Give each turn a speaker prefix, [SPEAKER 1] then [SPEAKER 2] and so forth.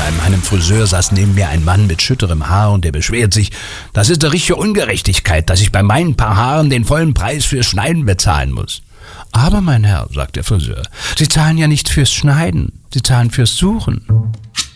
[SPEAKER 1] Bei meinem Friseur saß neben mir ein Mann mit schütterem Haar und der beschwert sich, das ist eine richtige Ungerechtigkeit, dass ich bei meinen paar Haaren den vollen Preis fürs Schneiden bezahlen muss. Aber mein Herr, sagt der Friseur, Sie zahlen ja nicht fürs Schneiden, Sie zahlen fürs Suchen.